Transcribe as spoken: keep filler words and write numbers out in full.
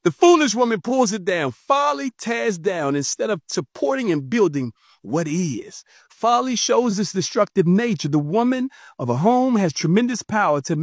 The foolish woman pulls it down. Folly tears down instead of supporting and building what is. Folly shows its destructive nature. The woman of a home has tremendous power to